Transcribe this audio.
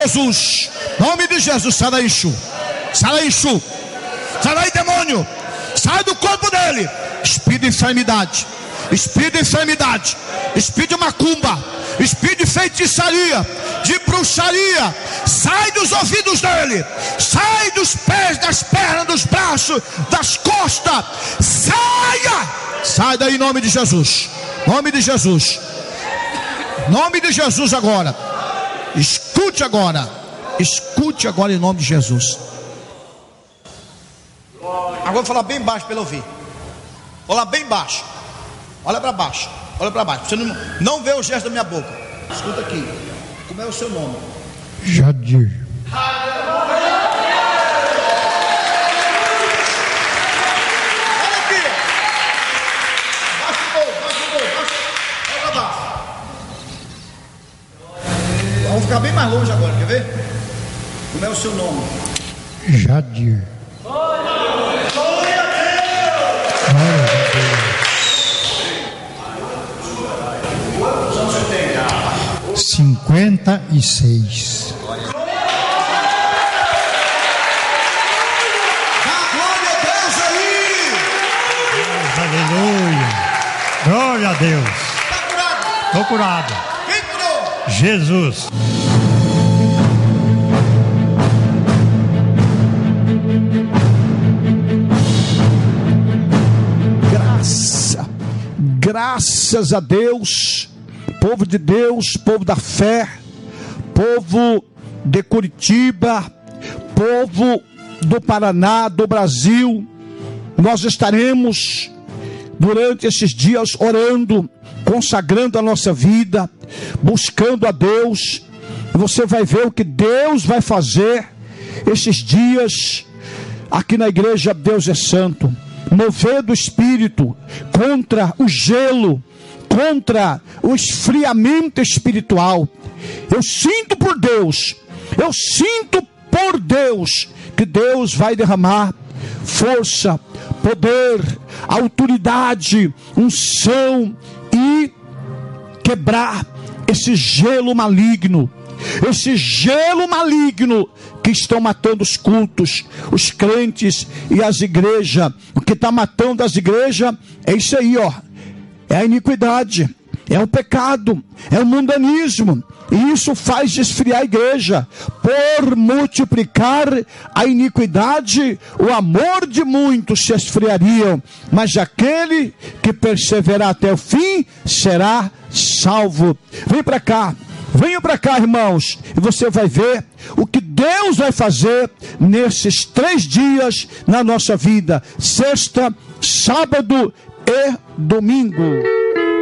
Jesus, nome de Jesus, sai daí, Exu. Sai daí, Exu. Sai daí, demônio. Sai do corpo dele. Espírito de enfermidade, espírito de enfermidade, espírito de macumba, espírito de feitiçaria, de bruxaria, sai dos ouvidos dele, sai dos pés, das pernas, dos braços, das costas, sai daí em nome de Jesus, nome de Jesus, nome de Jesus agora, escute agora em nome de Jesus. Agora vou falar bem baixo para ele ouvir. Vou lá bem baixo. Olha para baixo. Olha para baixo. Você não vê o gesto da minha boca. Escuta aqui. Como é o seu nome? Jadir. Olha aqui. Baixa o povo. Olha para baixo. Vamos ficar bem mais longe agora. Quer ver? Como é o seu nome? Jadir. 56. Glória a Deus aí! Aleluia! Glória a Deus! Está curado? Estou curado. Quem curou? Jesus. Graças a Deus, povo de Deus, povo da fé, povo de Curitiba, povo do Paraná, do Brasil, nós estaremos durante esses dias orando, consagrando a nossa vida, buscando a Deus. Você vai ver o que Deus vai fazer esses dias aqui na igreja. Deus é Santo. Mover do Espírito contra o gelo, contra o esfriamento espiritual. Eu sinto por Deus que Deus vai derramar força, poder, autoridade, unção e quebrar esse gelo maligno que estão matando os cultos, os crentes e as igrejas. O que está matando as igrejas é isso aí, ó. É a iniquidade, é o pecado, é o mundanismo. E isso faz esfriar a igreja. Por multiplicar a iniquidade, o amor de muitos se esfriaria, mas aquele que perseverar até o fim será salvo. Vem para cá. Venham para cá, irmãos, e você vai ver o que Deus vai fazer nesses 3 dias na nossa vida: sexta, sábado e domingo.